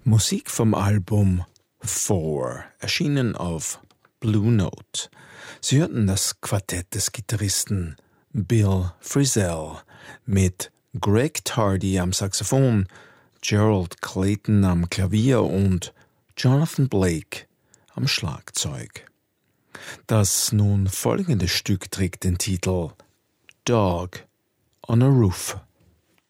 Musik vom Album Four, erschienen auf Blue Note. Sie hörten das Quartett des Gitarristen Bill Frisell mit Greg Tardy am Saxophon, Gerald Clayton am Klavier und Jonathan Blake am Schlagzeug. Das nun folgende Stück trägt den Titel Dog on a Roof.